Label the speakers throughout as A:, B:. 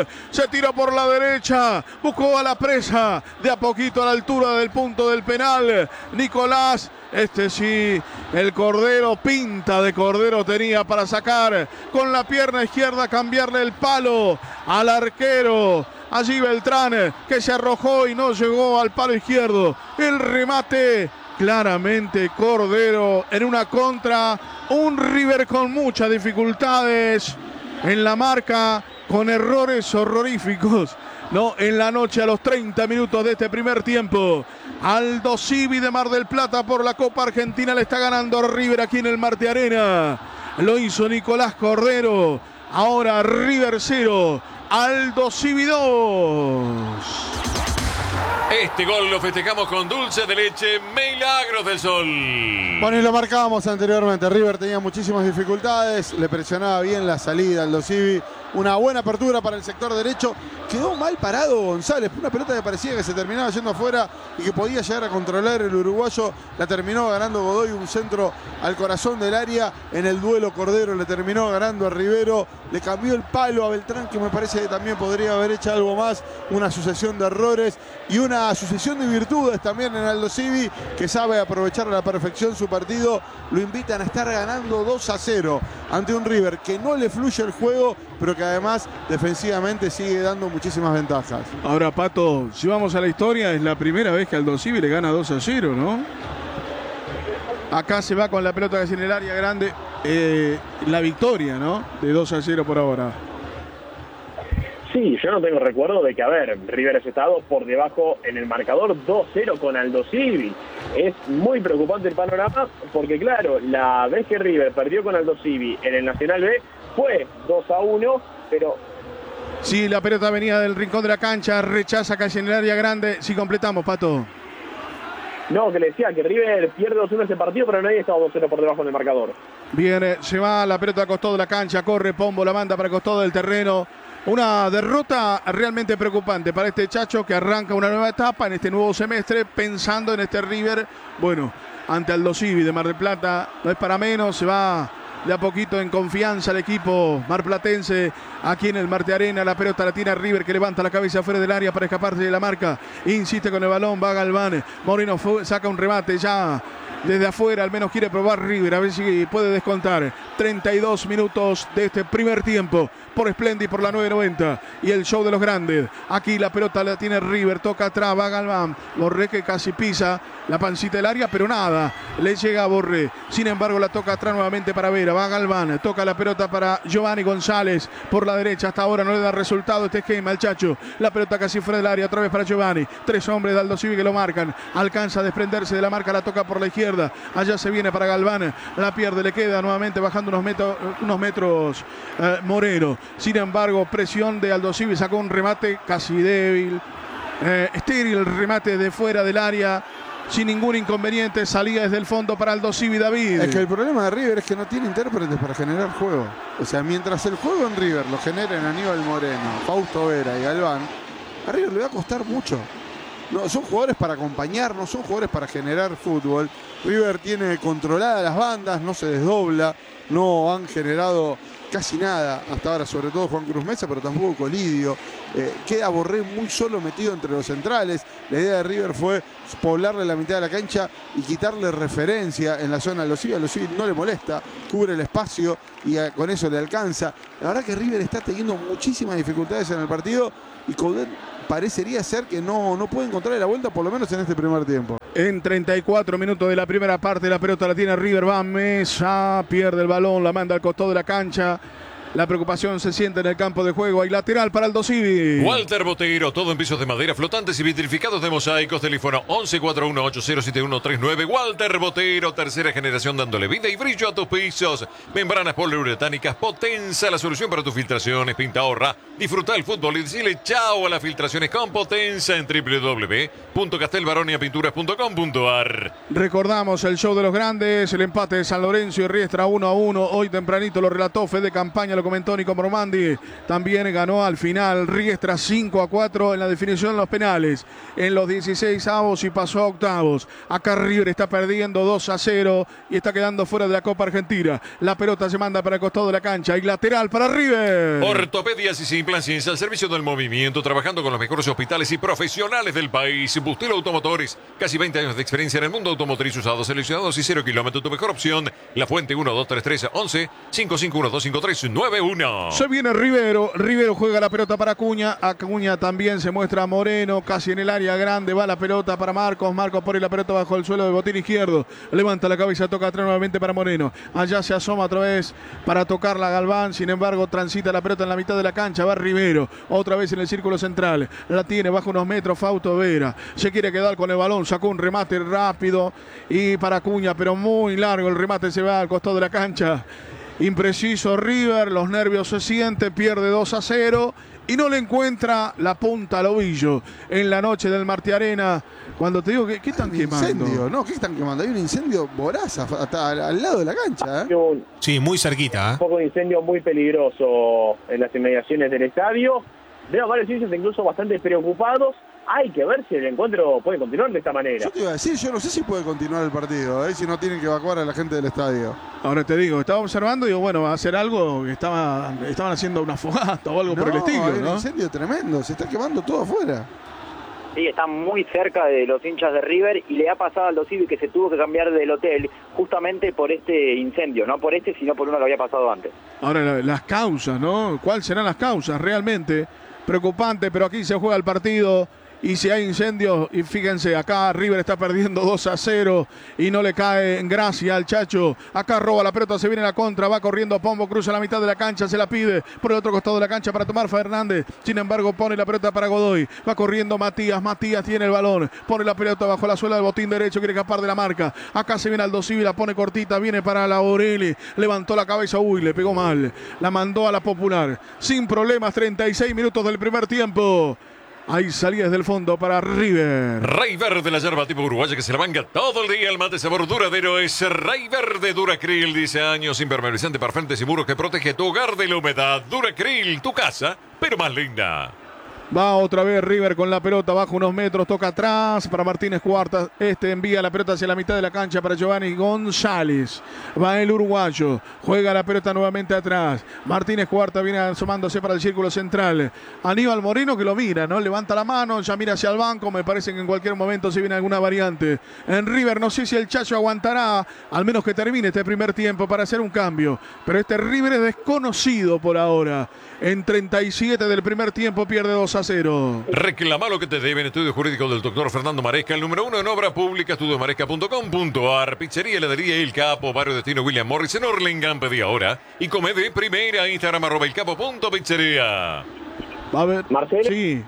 A: River. Se tiró por la derecha. Buscó a la presa. De a poquito a la altura del punto del penal. Nicolás. Sí, el Cordero, pinta de Cordero tenía para sacar con la pierna izquierda, cambiarle el palo al arquero. Allí Beltrán, que se arrojó y no llegó al palo izquierdo. El remate, claramente Cordero en una contra. Un River con muchas dificultades en la marca, con errores horroríficos. No, en la noche a los 30 minutos de este primer tiempo. Aldosivi de Mar del Plata por la Copa Argentina le está ganando a River aquí en el Marte Arena. Lo hizo Nicolás Cordero. Ahora River 0, Aldosivi 2.
B: Este gol lo festejamos con dulce de leche Milagros del Sol.
C: Bueno, y lo marcábamos anteriormente. River tenía muchísimas dificultades, le presionaba bien la salida Aldosivi. Una buena apertura para el sector derecho. Quedó mal parado González. Una pelota que parecía que se terminaba yendo afuera y que podía llegar a controlar el uruguayo. La terminó ganando Godoy, un centro al corazón del área. En el duelo Cordero le terminó ganando a Rivero. Le cambió el palo a Beltrán, que me parece que también podría haber hecho algo más. Una sucesión de errores y una sucesión de virtudes también en Aldosivi, que sabe aprovechar a la perfección su partido. Lo invitan a estar ganando 2-0 ante un River que no le fluye el juego, pero que además defensivamente sigue dando muchísimas ventajas.
A: Ahora, Pato, si vamos a la historia, es la primera vez que Aldosivi le gana 2-0, ¿no? Acá se va con la pelota casi en el área grande. La victoria, ¿no? De 2-0 por ahora.
D: Sí, yo no tengo recuerdo de que, River haya estado por debajo en el marcador 2-0 con Aldosivi. Es muy preocupante el panorama porque, claro, la vez que River perdió con Aldosivi en el Nacional B fue 2-1, pero...
A: Sí, la pelota venía del rincón de la cancha, rechaza casi en el área grande. Si completamos, Pato.
D: No, que le decía que River pierde 2-1 ese partido, pero nadie estaba 2-0 por debajo en el marcador.
A: Bien, se va la pelota a costado de la cancha, corre Pombo, la manda para el costado del terreno. Una derrota realmente preocupante para este Chacho, que arranca una nueva etapa en este nuevo semestre, pensando en este River, bueno, ante Aldosivi de Mar del Plata. No es para menos, se va de a poquito en confianza el equipo marplatense aquí en el Marte Arena. La pelota la tiene River, que levanta la cabeza fuera del área para escaparse de la marca. Insiste con el balón, va Galván. Moreno saca un remate ya desde afuera, al menos quiere probar River, a ver si puede descontar. 32 minutos de este primer tiempo por Splendid, por la 990 y el show de los grandes. Aquí la pelota la tiene River, toca atrás, va Galván. Borré, que casi pisa la pancita del área, pero nada, le llega a Borré. Sin embargo, la toca atrás nuevamente para Vera, va Galván, toca la pelota para Giovanni González por la derecha. Hasta ahora no le da resultado este esquema al Chacho. La pelota casi fuera del área, otra vez para Giovanni. 3 hombres de Aldosivi que lo marcan. Alcanza a desprenderse de la marca, la toca por la izquierda. Allá se viene para Galván, la pierde, le queda nuevamente bajando unos metros Moreno. Sin embargo, presión de Aldosivi, sacó un remate casi débil, estéril el remate de fuera del área, sin ningún inconveniente, salía desde el fondo para Aldosivi. David.
C: Es que el problema de River es que no tiene intérpretes para generar juego. O sea, mientras el juego en River lo generen Aníbal Moreno, Fausto Vera y Galván, a River le va a costar mucho. No, son jugadores para acompañar, no son jugadores para generar fútbol. River tiene controladas las bandas, no se desdobla, no han generado casi nada hasta ahora, sobre todo Juan Cruz Mesa, pero tampoco Colidio. Queda Borré muy solo metido entre los centrales. La idea de River fue poblarle la mitad de la cancha y quitarle referencia en la zona de Aldosivi. Aldosivi no le molesta, cubre el espacio y con eso le alcanza. La verdad que River está teniendo muchísimas dificultades en el partido y Coudet parecería ser que no puede encontrar la vuelta, por lo menos en este primer tiempo.
A: En 34 minutos de la primera parte, la pelota la tiene River, va Mesa, pierde el balón, la manda al costado de la cancha. La preocupación se siente en el campo de juego. Hay lateral para Aldosivi.
B: Walter Boteguero, todo en pisos de madera, flotantes y vitrificados de mosaicos. Teléfono 1141-807139. Walter Boteguero, tercera generación, dándole vida y brillo a tus pisos. Membranas poliuretánicas, Potenza, la solución para tus filtraciones. Pinta, ahorra, disfruta el fútbol y decirle chao a las filtraciones con Potenza en www.castelbaroniapinturas.com.ar.
A: Recordamos el show de los grandes, el empate de San Lorenzo y Riestra 1-1. Hoy tempranito lo relató Fede Campaña, lo lo comentó Nico Mormandi. También ganó al final Riestra 5-4 en la definición de los penales. En los 16avos y pasó a octavos. Acá River está perdiendo 2-0 y está quedando fuera de la Copa Argentina. La pelota se manda para el costado de la cancha y lateral para River.
B: Ortopedias y Simplanciencia al servicio del movimiento, trabajando con los mejores hospitales y profesionales del país. Bustelo Automotores, casi 20 años de experiencia en el mundo automotriz, usados, seleccionados y 0 kilómetros. Tu mejor opción, La Fuente 1233 11 551 253 91.
A: Se viene Rivero. Rivero juega la pelota para Acuña. Acuña también se muestra Moreno, casi en el área grande. Va la pelota para Marcos. Marcos pone la pelota bajo el suelo del botín izquierdo. Levanta la cabeza, toca atrás nuevamente para Moreno. Allá se asoma otra vez para tocar la Galván. Sin embargo, transita la pelota en la mitad de la cancha. Va Rivero. Otra vez en el círculo central. La tiene bajo unos metros Fausto Vera. Se quiere quedar con el balón. Sacó un remate rápido. Y para Acuña, pero muy largo. El remate se va al costado de la cancha. Impreciso River. Los nervios se sienten. Pierde 2-0. Y no le encuentra la punta al ovillo en la noche del Martí Arena. Cuando te digo que ¿qué están quemando?
C: Incendio, no, ¿qué están quemando? Hay un incendio voraz hasta al lado de la cancha, ¿eh?
E: Sí, muy cerquita.
D: Un poco de incendio muy peligroso en las inmediaciones del estadio. Veo varios hinchas incluso bastante preocupados. Hay que ver si el encuentro puede continuar de esta manera.
C: Yo te iba a decir, yo no sé si puede continuar el partido, si no tienen que evacuar a la gente del estadio.
A: Ahora te digo, estaba observando y digo, bueno, va a hacer algo que estaban haciendo una fogata o algo por el estilo,
C: hay
A: ¿no?
C: un incendio tremendo, se está quemando todo afuera.
F: Sí, está muy cerca de los hinchas de River y le ha pasado al Dosivi que se tuvo que cambiar del hotel justamente por este incendio, no por este, sino por uno que había pasado antes.
A: Ahora las causas, ¿no? ¿Cuáles serán las causas? Realmente preocupante, pero aquí se juega el partido. Y si hay incendios, y fíjense, acá River está perdiendo 2-0 y no le cae en gracia al Chacho. Acá roba la pelota, se viene la contra, va corriendo Pombo, cruza la mitad de la cancha, se la pide por el otro costado de la cancha para tomar Fernández. Sin embargo, pone la pelota para Godoy. Va corriendo Matías tiene el balón, pone la pelota bajo la suela del botín derecho, quiere escapar de la marca. Acá se viene Aldo Civi, la pone cortita, viene para Laureli, levantó la cabeza, uy, le pegó mal. La mandó a la Popular. Sin problemas, 36 minutos del primer tiempo. Hay salidas del fondo para River.
B: Rey Verde, la yerba tipo uruguaya que se la manga todo el día. El mate sabor duradero es Rey Verde Duracril. 10 años, impermeabilizante para frentes y muros que protege tu hogar de la humedad. Duracril, tu casa, pero más linda.
A: Va otra vez River con la pelota bajo unos metros, toca atrás para Martínez Cuarta. Envía la pelota hacia la mitad de la cancha para Giovanni González. Va el uruguayo, juega la pelota nuevamente atrás. Martínez Cuarta viene asomándose para el círculo central. Aníbal Moreno que lo mira, ¿no? Levanta la mano, ya mira hacia el banco. Me parece que en cualquier momento se viene alguna variante. En River no sé si el Chacho aguantará, al menos que termine este primer tiempo para hacer un cambio. Pero este River es desconocido por ahora. En 37 del primer tiempo pierde 2-0.
B: Reclama lo que te deben. Estudio jurídico del doctor Fernando Maresca, el número 1 en obra pública, estudiomaresca.com.ar. Pizzería, heladería El Capo, barrio destino William Morris en Orlingham. Pedí ahora y come de primera. Instagram @elcapo.pizzería.
A: Va a ver.
D: Marcelo.
A: Sí.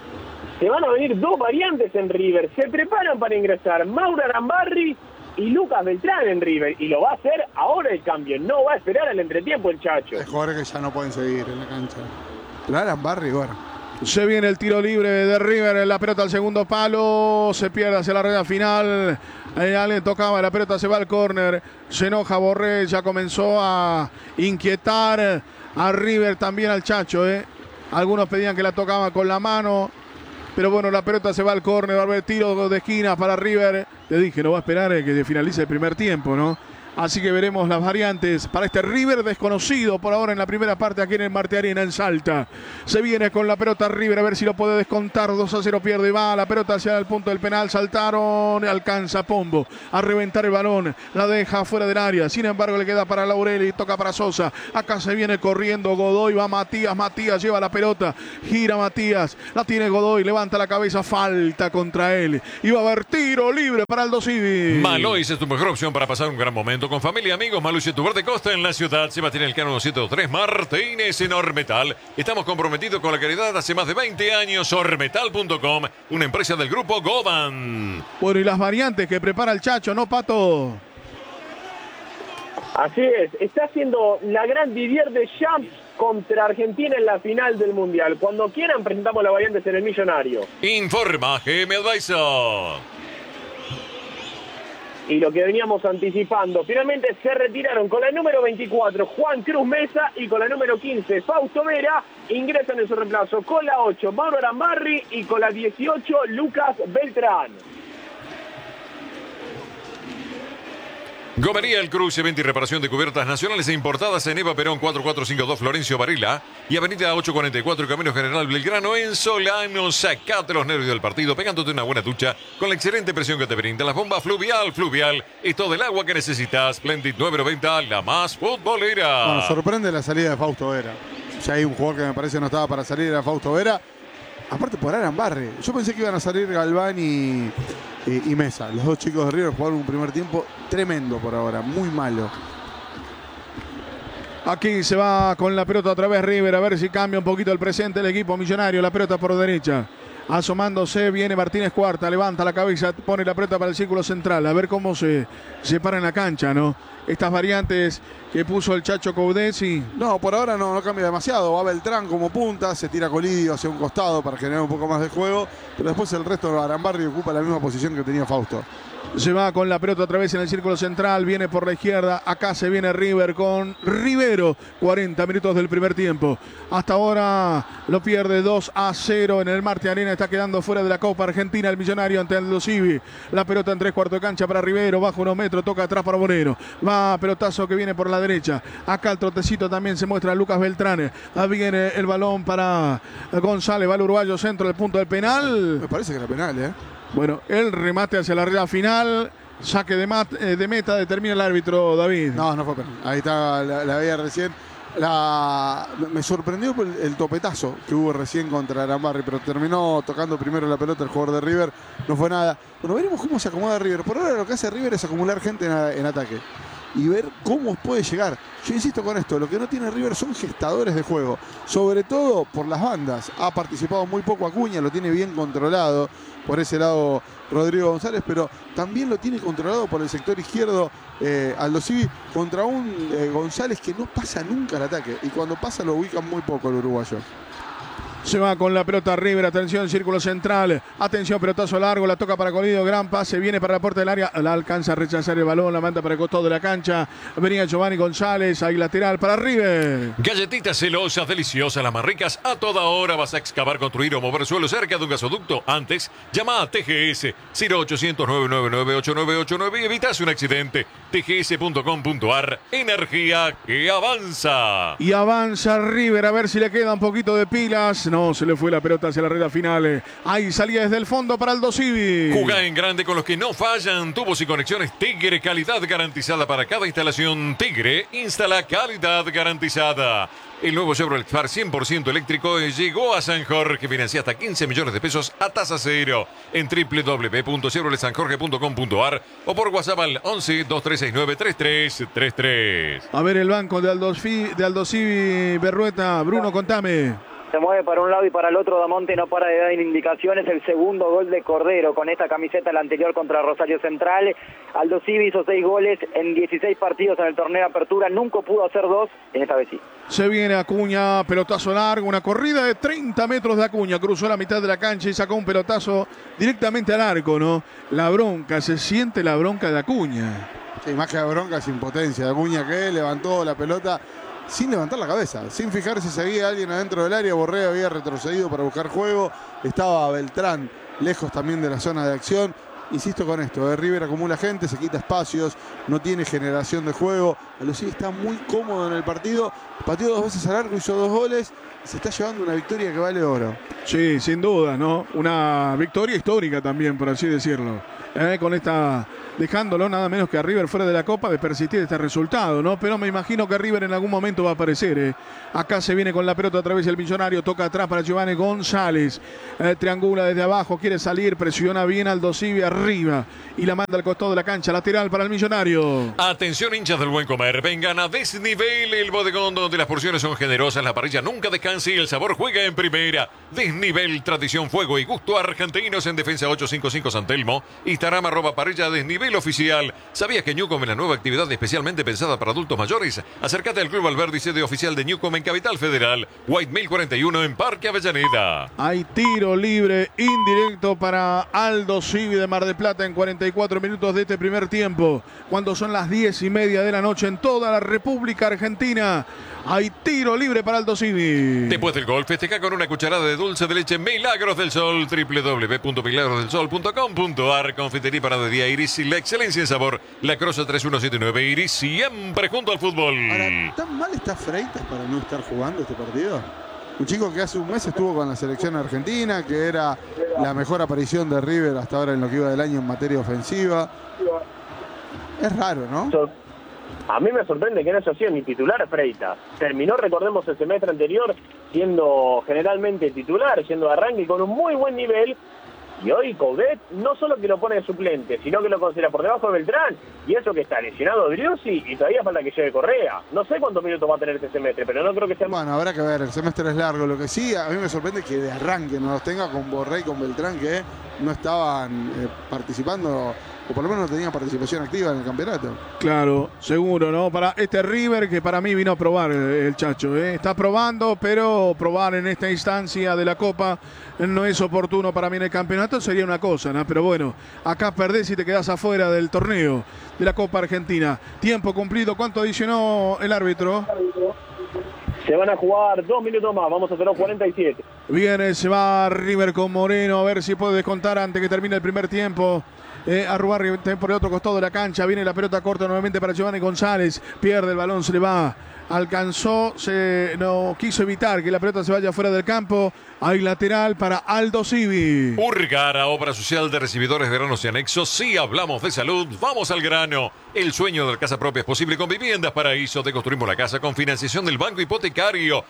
D: Se van a venir dos variantes en River. Se preparan para ingresar Mauro Arambarri y Lucas Beltrán en River. Y lo va a hacer ahora el cambio. No va a esperar al entretiempo el Chacho.
C: Hay jugadores que ya no pueden seguir en la cancha. Pero Arambarri, bueno.
A: Se viene el tiro libre de River, la pelota al segundo palo, se pierde hacia la red final. Alguien tocaba, la pelota se va al córner. Se enoja Borré, ya comenzó a inquietar a River, también al Chacho. Algunos pedían que la tocaba con la mano. Pero bueno, la pelota se va al córner, va a haber tiro de esquina para River. Te dije, no va a esperar que finalice el primer tiempo, ¿no? Así que veremos las variantes para este River desconocido por ahora en la primera parte aquí en el Martí Arena en Salta. Se viene con la pelota River a ver si lo puede descontar. 2-0 pierde, va la pelota hacia el punto del penal. Saltaron, alcanza Pombo a reventar el balón, la deja fuera del área. Sin embargo le queda para Laureli, toca para Sosa. Acá se viene corriendo Godoy, va Matías lleva la pelota, gira Matías, la tiene Godoy, levanta la cabeza, falta contra él. Y va a haber tiro libre para Aldo Civi.
B: Malois es tu mejor opción para pasar un gran momento con familia, amigos. Malois y tu verde costa en la ciudad. Sebastián Elcano 203 Martínez en Ormetal. Estamos comprometidos con la calidad hace más de 20 años. Ormetal.com, una empresa del grupo Godan.
A: Bueno, y las variantes que prepara el Chacho, ¿no, Pato?
D: Así es, está haciendo la gran Didier Deschamps contra Argentina en la final del Mundial. Cuando quieran presentamos las variantes en el Millonario.
B: Informa GM Advisor.
D: y lo que veníamos anticipando. Finalmente se retiraron con la número 24 Juan Cruz Mesa y con la número 15 Fausto Vera. Ingresan en su reemplazo con la 8 Mauro Arambarri y con la 18 Lucas Beltrán.
B: Gomería El Cruce, venta y reparación de cubiertas nacionales e importadas en Eva Perón 4452 Florencio Varela y Avenida 844 Camino General Belgrano en Solano. Sacate los nervios del partido pegándote una buena ducha con la excelente presión que te brinda la bomba Fluvial. Fluvial es todo el agua que necesitas. Splendid 990, la más futbolera.
C: Bueno, sorprende la salida de Fausto Vera. Ya hay un jugador que me parece no estaba para salir, era Fausto Vera. Aparte por Arambarri. Yo pensé que iban a salir Galván y Mesa. Los dos chicos de River jugaron un primer tiempo tremendo por ahora, muy malo.
A: Aquí se va con la pelota otra vez River, a ver si cambia un poquito el presente el equipo millonario. La pelota por derecha, asomándose, viene Martínez Cuarta, levanta la cabeza, pone la pelota para el círculo central, a ver cómo se para en la cancha, ¿no? Estas variantes que puso el Chacho Coudesi.
C: No, por ahora no cambia demasiado. Va Beltrán como punta, se tira Colidio hacia un costado para generar un poco más de juego, pero después el resto de Arambarri ocupa la misma posición que tenía Fausto.
A: Se va con la pelota otra vez en el círculo central, viene por la izquierda, acá se viene River con Rivero, 40 minutos del primer tiempo. Hasta ahora lo pierde 2-0 en el Marte Arena, está quedando fuera de la Copa Argentina el millonario ante el Dosivi. La pelota en 3/4 de cancha para Rivero, bajo 1 metro, toca atrás para Bonero. Va pelotazo que viene por la derecha, acá el trotecito también se muestra Lucas Beltrán. Viene el balón para González, va el uruguayo centro del punto del penal.
C: Me parece que era penal, ¿eh?
A: Bueno, el remate hacia la red final, saque de meta, determina el árbitro David.
C: No fue penal. Ahí está, la veía recién. Me sorprendió el topetazo que hubo recién contra Arambarri, pero terminó tocando primero la pelota el jugador de River. No fue nada. Bueno, veremos cómo se acomoda River. Por ahora lo que hace River es acumular gente en ataque y ver cómo puede llegar. Yo insisto con esto, lo que no tiene River son gestadores de juego, sobre todo por las bandas. Ha participado muy poco Acuña, lo tiene bien controlado por ese lado Rodrigo González, pero también lo tiene controlado por el sector izquierdo Aldo Civi, contra un González que no pasa nunca al ataque, y cuando pasa lo ubican muy poco el uruguayo.
A: Se va con la pelota River, atención, círculo central, atención, pelotazo largo, la toca para Colidio, gran pase, viene para la puerta del área, la alcanza a rechazar el balón, la manda para el costado de la cancha, venía Giovanni González, ahí lateral para River.
B: Galletitas celosas, deliciosas, las más ricas, a toda hora vas a excavar, construir o mover suelo cerca de un gasoducto. Antes, llama a TGS 0800 999 8989 y evitas un accidente. tgs.com.ar, energía que avanza.
A: Y avanza River, a ver si le queda un poquito de pilas. No, se le fue la pelota hacia la red final. Ahí salía desde el fondo para el Dosivi.
B: Jugá en grande con los que no fallan. Tubos y conexiones Tigre, calidad garantizada para cada instalación. Tigre, instala calidad garantizada. El nuevo Chevrolet Far 100% eléctrico llegó a San Jorge. Financia hasta 15 millones de pesos a tasa cero en www.chevroletsanjorge.com.ar o por WhatsApp al 11 2369 3333.
A: A ver el banco de Aldo Civi, Berrueta. Bruno, contame.
F: Se mueve para un lado y para el otro, Damonte no para de dar indicaciones. El segundo gol de Cordero con esta camiseta, el anterior contra Rosario Central. Aldo Civi hizo 6 goles en 16 partidos en el torneo de apertura, nunca pudo hacer 2, en esta vez sí.
A: Se viene Acuña, pelotazo largo, una corrida de 30 metros de Acuña, cruzó la mitad de la cancha y sacó un pelotazo directamente al arco, ¿no? La bronca, se siente la bronca de Acuña.
C: Sí, más que la bronca es impotencia de Acuña, que levantó la pelota sin levantar la cabeza, sin fijarse si seguía alguien adentro del área. Borré había retrocedido para buscar juego, estaba Beltrán lejos también de la zona de acción. Insisto con esto, River acumula gente, se quita espacios, no tiene generación de juego. Aldo Civi está muy cómodo en el partido, pateó 2 veces al arco, hizo 2 goles, se está llevando una victoria que vale oro.
A: Sí, sin duda, ¿no? Una victoria histórica también, por así decirlo. Con esta, dejándolo nada menos que a River fuera de la Copa de persistir este resultado, ¿no? Pero me imagino que River en algún momento va a aparecer. Acá se viene con la pelota otra vez el millonario, toca atrás para Giovanni González, triangula desde abajo, quiere salir, presiona bien Aldo Civi arriba y la manda al costado de la cancha, lateral para el millonario.
B: Atención, hinchas del buen comer, vengan a Desnivel, el bodegón donde las porciones son generosas, la parrilla nunca descansa y el sabor juega en primera. Desnivel, tradición, fuego y gusto argentinos en Defensa 855 San Telmo y Instagram @parrilla desnivel oficial. ¿Sabías que Newcom es la nueva actividad especialmente pensada para adultos mayores? Acércate al Club Alberdi, sede oficial de Newcom en Capital Federal. White 1041 en Parque Avellaneda.
A: Hay tiro libre indirecto para Aldo Civi de Mar del Plata en 44 minutos de este primer tiempo. Cuando son las 10:30 de la noche en toda la República Argentina. Hay tiro libre para Aldo Civi.
B: Después del gol, festeja con una cucharada de dulce de leche Milagros del Sol. www.milagrosdelsol.com.ar. Confitería Panadería Iris y la excelencia en sabor. La Crosa 3179 Iris, siempre junto al fútbol.
C: Ahora, ¿tan mal está Freitas para no estar jugando este partido? Un chico que hace un mes estuvo con la selección argentina, que era la mejor aparición de River hasta ahora en lo que iba del año en materia ofensiva. Es raro, ¿no?
D: A mí me sorprende que no haya sido ni titular Freitas. Terminó, recordemos, el semestre anterior siendo generalmente titular, siendo de arranque con un muy buen nivel. Y hoy Coudet no solo que lo pone de suplente, sino que lo considera por debajo de Beltrán. Y eso que está lesionado Driussi y todavía falta que llegue Correa. No sé cuántos minutos va a tener este semestre, pero no creo que sea...
C: Bueno, habrá que ver, el semestre es largo. Lo que sí, a mí me sorprende que de arranque no los tenga con Borré y con Beltrán, que no estaban participando, o por lo menos no tenían participación activa en el campeonato.
A: Claro, seguro, ¿no? Para este River que para mí vino a probar el Chacho, ¿eh? Está probando, pero probar en esta instancia de la Copa no es oportuno para mí en el campeonato, sería una cosa, ¿no? Pero bueno, acá perdés y te quedás afuera del torneo de la Copa Argentina. Tiempo cumplido, ¿cuánto adicionó el árbitro?
D: Se van a jugar 2 minutos más, vamos a hacer los 47.
A: Viene, se va River con Moreno, a ver si puede descontar antes que termine el primer tiempo. Arrubar por el otro costado de la cancha, viene la pelota corta nuevamente para Giovanni González, pierde el balón, se le va, alcanzó, no quiso evitar que la pelota se vaya fuera del campo. Hay lateral para Aldo Civi.
B: Urgara, obra social de recibidores de granos y anexos. Si hablamos de salud, vamos al grano. El sueño de la casa propia es posible con Viviendas Paraíso. Te construimos la casa con financiación del Banco Hipotecario.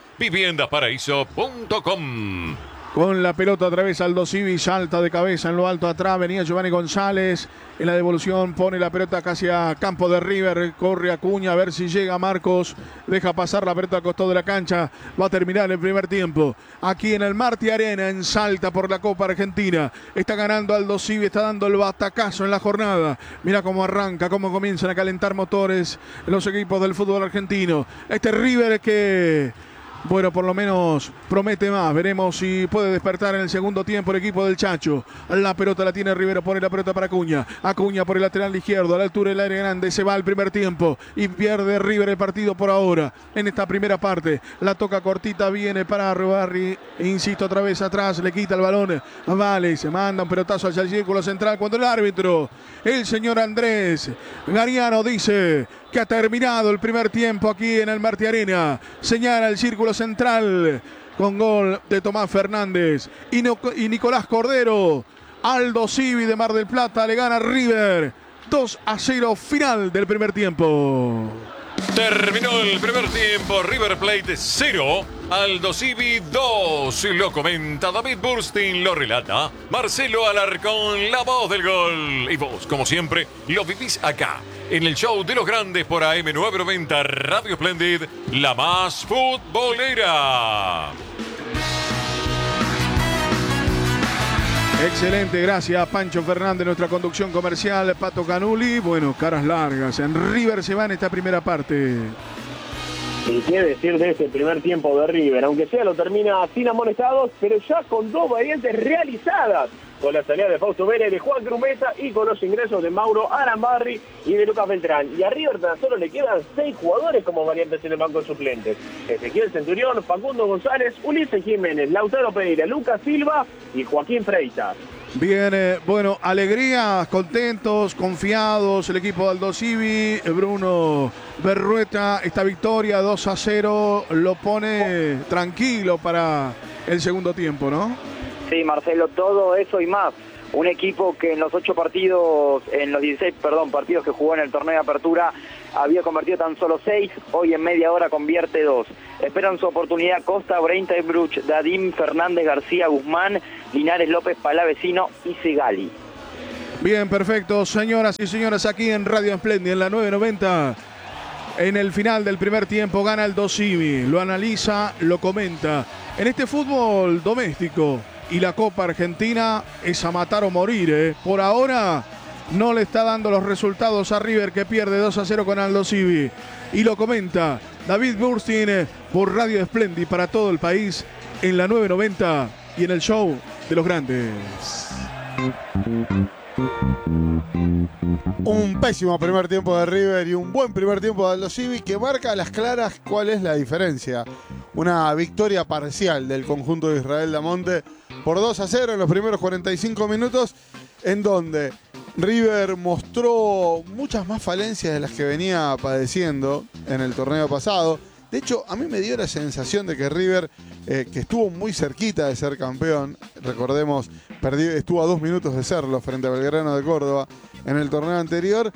B: Viviendasparaíso.com.
A: Con la pelota otra vez Aldo Civi, salta de cabeza en lo alto atrás, venía Giovanni González, en la devolución pone la pelota casi a campo de River, corre Acuña a ver si llega Marcos, deja pasar la pelota al costado de la cancha, va a terminar el primer tiempo, aquí en el Martí Arena, en Salta por la Copa Argentina, está ganando Aldo Civi, está dando el batacazo en la jornada, mira cómo arranca, cómo comienzan a calentar motores los equipos del fútbol argentino, este River que... Bueno, por lo menos promete más. Veremos si puede despertar en el segundo tiempo el equipo del Chacho. La pelota la tiene Rivero, pone la pelota para Acuña. Acuña por el lateral izquierdo, a la altura del área grande. Se va al primer tiempo y pierde River el partido por ahora. En esta primera parte, la toca cortita, viene para Rebarri. Insisto, otra vez atrás, le quita el balón. Vale, se manda un pelotazo hacia el círculo central cuando el árbitro, el señor Andrés Gariano, dice que ha terminado el primer tiempo aquí en el Martí Arena. Señala el círculo central con gol de Tomás Fernández y Nicolás Cordero. Aldo Civi de Mar del Plata le gana a River 2-0, final del primer tiempo.
B: Terminó el primer tiempo, River Plate 0, Aldo Civi 2. Lo comenta David Burstein, lo relata Marcelo Alarcón, la voz del gol. Y vos, como siempre, lo vivís acá, en el show de los grandes por AM990 Radio Splendid, la más futbolera.
A: Excelente, gracias Pancho Fernández, nuestra conducción comercial, Pato Canuli. Bueno, caras largas, en River se va en esta primera parte.
D: Y qué decir de este primer tiempo de River, aunque sea lo termina sin amonestados, pero ya con 2 variantes realizadas, con la salida de Fausto Vélez, de Juan Crumesa y con los ingresos de Mauro Arambarri y de Lucas Beltrán. Y a River tan solo le quedan 6 jugadores como variantes en el banco de suplentes: Ezequiel Centurión, Facundo González, Ulises Jiménez, Lautaro Pereira, Lucas Silva y Joaquín Freitas.
A: Bien, bueno, alegría, contentos, confiados, el equipo de Aldo Civi, Bruno Berrueta, esta victoria 2-0 lo pone tranquilo para el segundo tiempo, ¿no?
F: Sí, Marcelo, todo eso y más. Un equipo que en los 16 partidos que jugó en el torneo de apertura había convertido tan solo 6, hoy en media hora convierte 2. Esperan su oportunidad Costa, Breintebruch, Dadim, Fernández, García, Guzmán, Linares, López, Palavecino y Segali.
A: Bien, perfecto, señoras y señores, aquí en Radio Splendid, en la 990. En el final del primer tiempo gana Aldo Civi, lo analiza, lo comenta. En este fútbol doméstico y la Copa Argentina es a matar o morir, ¿eh? Por ahora no le está dando los resultados a River, que pierde 2-0 con Aldo Civi. Y lo comenta David Burstein por Radio Splendid para todo el país en la 990 y en el show de los grandes.
C: Un pésimo primer tiempo de River y un buen primer tiempo de Aldo Civi que marca a las claras cuál es la diferencia. Una victoria parcial del conjunto de Israel Damonte por 2-0 en los primeros 45 minutos, en donde River mostró muchas más falencias de las que venía padeciendo en el torneo pasado. De hecho, a mí me dio la sensación de que River, que estuvo muy cerquita de ser campeón, recordemos, estuvo a 2 minutos de serlo frente a Belgrano de Córdoba en el torneo anterior,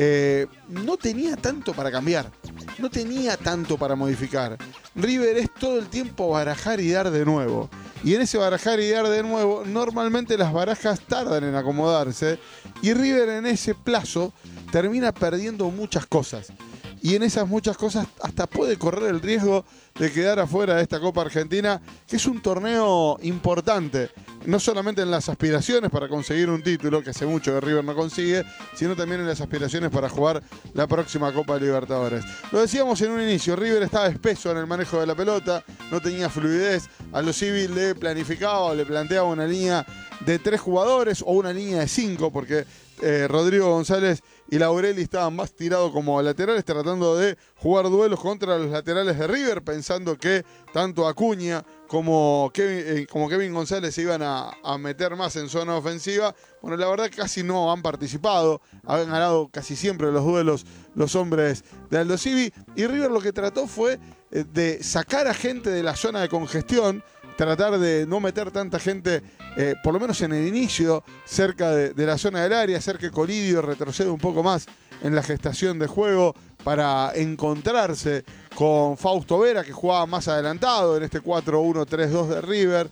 C: no tenía tanto para cambiar, no tenía tanto para modificar. River es todo el tiempo barajar y dar de nuevo. Y en ese barajar y dar de nuevo, normalmente las barajas tardan en acomodarse y River en ese plazo termina perdiendo muchas cosas. Y en esas muchas cosas hasta puede correr el riesgo de quedar afuera de esta Copa Argentina, que es un torneo importante, no solamente en las aspiraciones para conseguir un título, que hace mucho que River no consigue, sino también en las aspiraciones para jugar la próxima Copa Libertadores. Lo decíamos en un inicio, River estaba espeso en el manejo de la pelota, no tenía fluidez, Aldo Civi le planificaba o le planteaba una línea de 3 jugadores o una línea de 5, porque Rodrigo González y Laurelli estaban más tirados como laterales, tratando de jugar duelos contra los laterales de River, pensando que tanto Acuña como Kevin González se iban a meter más en zona ofensiva. Bueno, la verdad casi no han participado, han ganado casi siempre los duelos los hombres de Aldo Civi, y River lo que trató fue de sacar a gente de la zona de congestión, tratar de no meter tanta gente, por lo menos en el inicio, cerca de la zona del área, hacer que Colidio retroceda un poco más en la gestación de juego para encontrarse con Fausto Vera, que jugaba más adelantado en este 4-1-3-2 de River,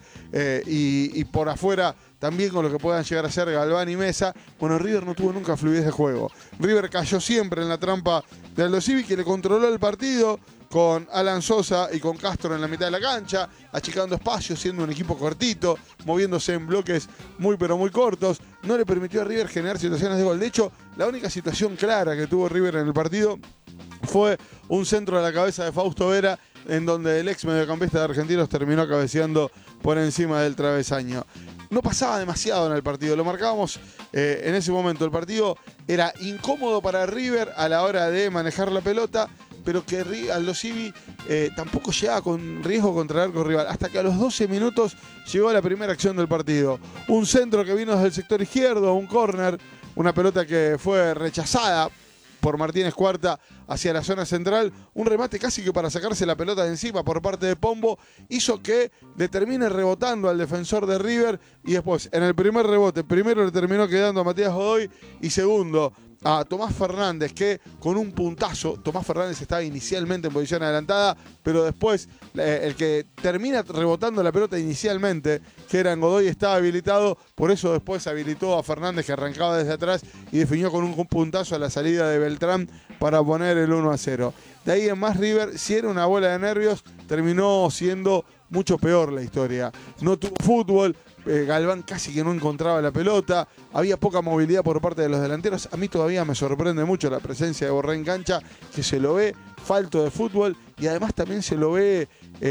C: y por afuera también con lo que puedan llegar a ser Galván y Mesa. Bueno, River no tuvo nunca fluidez de juego. River cayó siempre en la trampa de Aldo Civi, que le controló el partido con Alan Sosa y con Castro en la mitad de la cancha, achicando espacios, siendo un equipo cortito, moviéndose en bloques muy pero muy cortos. No le permitió a River generar situaciones de gol. De hecho, la única situación clara que tuvo River en el partido fue un centro a la cabeza de Fausto Vera, en donde el ex mediocampista de Argentinos terminó cabeceando por encima del travesaño. No pasaba demasiado en el partido, lo marcábamos en ese momento. El partido era incómodo para River a la hora de manejar la pelota, pero que Aldo Civi tampoco llegaba con riesgo contra el arco rival, hasta que a los 12 minutos llegó la primera acción del partido. Un centro que vino desde el sector izquierdo, un córner, una pelota que fue rechazada por Martínez Cuarta hacia la zona central, un remate casi que para sacarse la pelota de encima por parte de Pombo, hizo que le termine rebotando al defensor de River, y después en el primer rebote, primero le terminó quedando a Matías Godoy y segundo a Tomás Fernández, que con un puntazo, Tomás Fernández estaba inicialmente en posición adelantada, pero después el que termina rebotando la pelota inicialmente, que era en Godoy, estaba habilitado, por eso después habilitó a Fernández, que arrancaba desde atrás y definió con un puntazo a la salida de Beltrán para poner el 1-0. De ahí en más, River, si era una bola de nervios, terminó siendo mucho peor la historia. No tuvo fútbol, Galván casi que no encontraba la pelota, había poca movilidad por parte de los delanteros. A mí todavía me sorprende mucho la presencia de Borré en cancha, que se lo ve falto de fútbol y además también se lo ve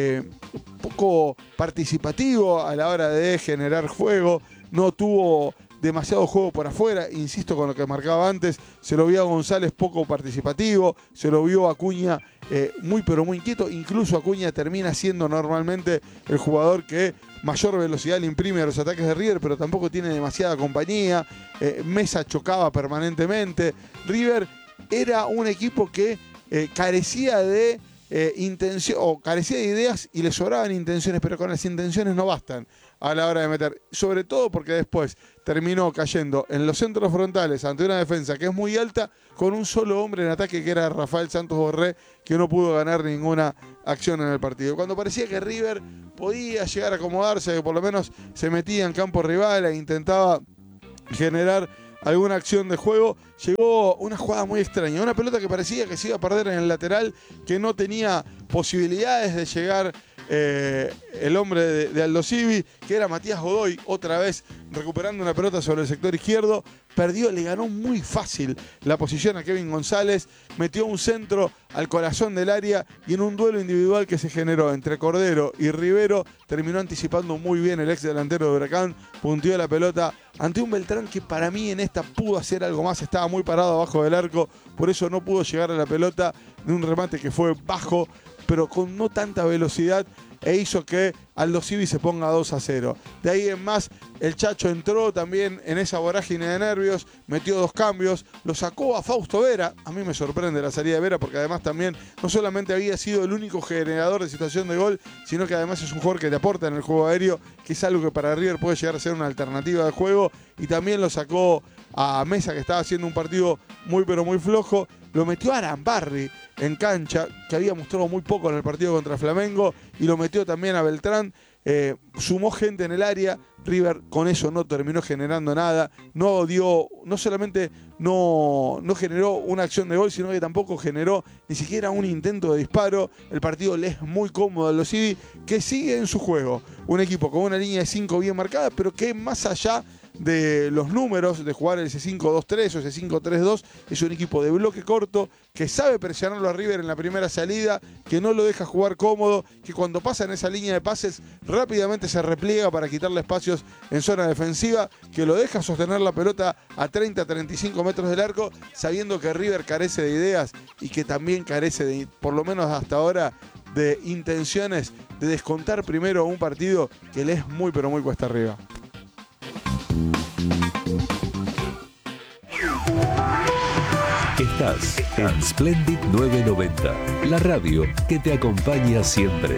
C: poco participativo a la hora de generar juego. No tuvo demasiado juego por afuera, insisto con lo que marcaba antes, se lo vio a González poco participativo, se lo vio a Acuña muy pero muy inquieto. Incluso Acuña termina siendo normalmente el jugador que mayor velocidad le imprime a los ataques de River, pero tampoco tiene demasiada compañía. Mesa chocaba permanentemente. River era un equipo que carecía de intención, o carecía de ideas y le sobraban intenciones, pero con las intenciones no bastan a la hora de meter, sobre todo porque después terminó cayendo en los centros frontales ante una defensa que es muy alta, con un solo hombre en ataque, que era Rafael Santos Borré, que no pudo ganar ninguna acción en el partido. Cuando parecía que River podía llegar a acomodarse, que por lo menos se metía en campo rival e intentaba generar alguna acción de juego, llegó una jugada muy extraña, una pelota que parecía que se iba a perder en el lateral, que no tenía posibilidades de llegar el hombre de Aldosivi, que era Matías Godoy, otra vez recuperando una pelota sobre el sector izquierdo. Perdió, le ganó muy fácil la posición a Kevin González, metió un centro al corazón del área y en un duelo individual que se generó entre Cordero y Rivero, terminó anticipando muy bien el ex delantero de Huracán, punteó la pelota ante un Beltrán que para mí en esta pudo hacer algo más, estaba muy parado abajo del arco, por eso no pudo llegar a la pelota de un remate que fue bajo, pero con no tanta velocidad, e hizo que Aldosivi se ponga 2-0. De ahí en más, el Chacho entró también en esa vorágine de nervios, metió 2 cambios, lo sacó a Fausto Vera. A mí me sorprende la salida de Vera porque además también no solamente había sido el único generador de situación de gol, sino que además es un jugador que te aporta en el juego aéreo, que es algo que para River puede llegar a ser una alternativa de juego, y también lo sacó a Mesa, que estaba haciendo un partido muy pero muy flojo. Lo metió a Arambarri en cancha, que había mostrado muy poco en el partido contra Flamengo, y lo metió también a Beltrán. Sumó gente en el área. River con eso no terminó generando nada, no solamente no generó una acción de gol, sino que tampoco generó ni siquiera un intento de disparo. El partido le es muy cómodo a Aldosivi, que sigue en su juego, un equipo con una línea de 5 bien marcada, pero que más allá de los números, de jugar el C5-2-3 o ese 5-3-2, es un equipo de bloque corto, que sabe presionarlo a River en la primera salida, que no lo deja jugar cómodo, que cuando pasa en esa línea de pases rápidamente se repliega para quitarle espacios en zona defensiva, que lo deja sostener la pelota a 30-35 metros del arco, sabiendo que River carece de ideas y que también carece de, por lo menos hasta ahora, de intenciones de descontar primero un partido que le es muy pero muy cuesta arriba.
E: Estás en Splendid 990, la radio que te acompaña siempre.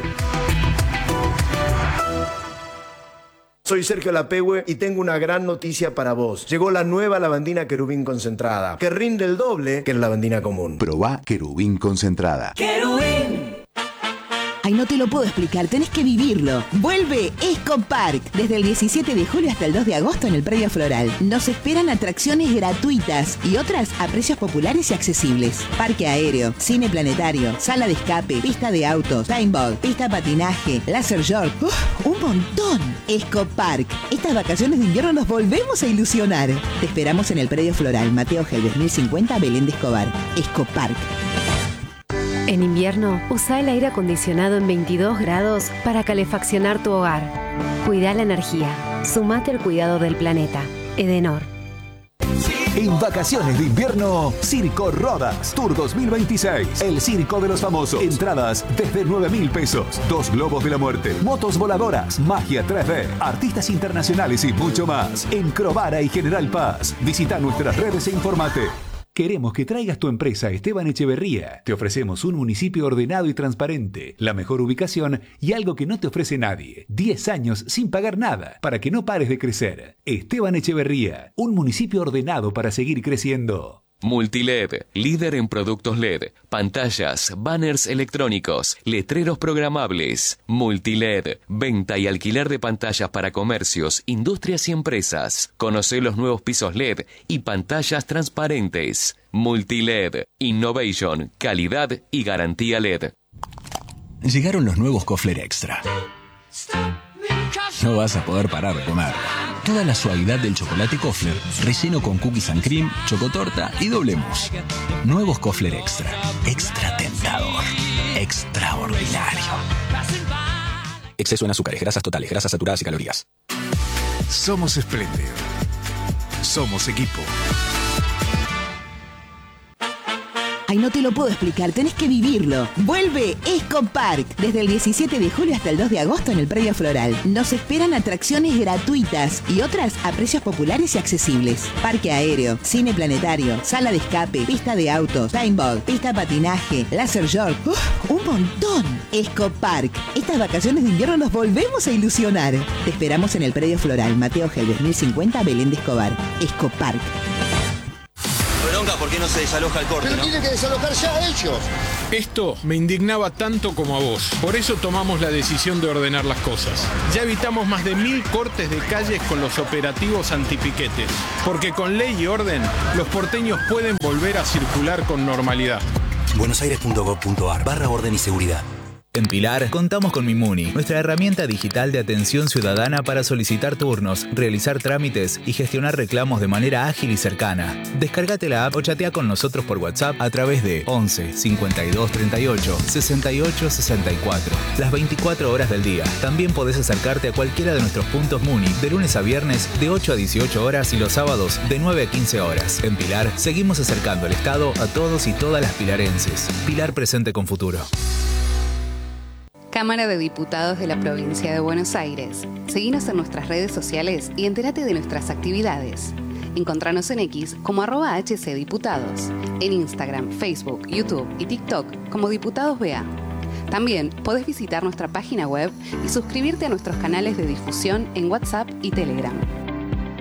G: Soy Sergio Lapehue y tengo una gran noticia para vos. Llegó la nueva lavandina Querubín concentrada, que rinde el doble que la lavandina común.
H: Probá Querubín concentrada.
I: ¡Querubín! Ay, no te lo puedo explicar, tenés que vivirlo. Vuelve Escopark, desde el 17 de julio hasta el 2 de agosto en el Predio Floral. Nos esperan atracciones gratuitas y otras a precios populares y accesibles. Parque aéreo, cine planetario, sala de escape, pista de autos, paintball, pista de patinaje, laser short. ¡Un montón! Escopark. Estas vacaciones de invierno nos volvemos a ilusionar. Te esperamos en el Predio Floral, Mateo Gelbes 1050, Belén de Escobar. Escopark.
J: En invierno, usa el aire acondicionado en 22 grados para calefaccionar tu hogar. Cuida la energía. Sumate al cuidado del planeta. Edenor.
K: En vacaciones de invierno, Circo Rodas Tour 2026. El circo de los famosos. Entradas desde 9.000 pesos. 2 globos de la muerte, motos voladoras, magia 3D, artistas internacionales y mucho más. En Crovara y General Paz. Visita nuestras redes e informate.
E: Queremos que traigas tu empresa a Esteban Echeverría. Te ofrecemos un municipio ordenado y transparente, la mejor ubicación y algo que no te ofrece nadie. 10 años sin pagar nada, para que no pares de crecer. Esteban Echeverría, un municipio ordenado para seguir creciendo.
L: Multiled, líder en productos LED, pantallas, banners electrónicos, letreros programables. Multiled, venta y alquiler de pantallas para comercios, industrias y empresas. Conoce los nuevos pisos LED y pantallas transparentes. Multiled, innovation, calidad y garantía LED.
M: Llegaron los nuevos Kofler Extra. No vas a poder parar de comer. Toda la suavidad del chocolate Kofler, relleno con cookies and cream, chocotorta y doble mousse. Nuevos Kofler Extra. Extra tentador. Extraordinario. Exceso en azúcares, grasas totales, grasas saturadas y calorías.
E: Somos Splendid. Somos equipo.
I: Ay, no te lo puedo explicar, tenés que vivirlo. Vuelve Escopark, desde el 17 de julio hasta el 2 de agosto en el Predio Floral. Nos esperan atracciones gratuitas y otras a precios populares y accesibles. Parque aéreo, cine planetario, sala de escape, pista de autos, paintball, pista de patinaje, laser short. ¡Un montón! Escopark. Estas vacaciones de invierno nos volvemos a ilusionar. Te esperamos en el Predio Floral, Mateo Gelbes 1050, Belén de Escobar. Escopark.
N: Bronca, ¿por qué no se desaloja el corte?
O: Pero tiene que desalojar ya ellos.
P: Esto me indignaba tanto como a vos. Por eso tomamos la decisión de ordenar las cosas. Ya evitamos más de 1000 cortes de calles con los operativos antipiquetes. Porque con ley y orden, los porteños pueden volver a circular con normalidad.
N: buenosaires.gov.ar/orden y seguridad.
O: En Pilar, contamos con Mimuni, nuestra herramienta digital de atención ciudadana para solicitar turnos, realizar trámites y gestionar reclamos de manera ágil y cercana. Descárgate la app o chatea con nosotros por WhatsApp a través de 11 52 38 68 64. Las 24 horas del día. También podés acercarte a cualquiera de nuestros puntos Muni de lunes a viernes de 8 a 18 horas y los sábados de 9 a 15 horas. En Pilar, seguimos acercando el Estado a todos y todas las pilarenses. Pilar presente con futuro.
Q: Cámara de Diputados de la Provincia de Buenos Aires. Seguinos en nuestras redes sociales y entérate de nuestras actividades. Encontranos en X como @HCDiputados, en Instagram, Facebook, YouTube y TikTok como Diputados BA. También podés visitar nuestra página web y suscribirte a nuestros canales de difusión en WhatsApp y Telegram.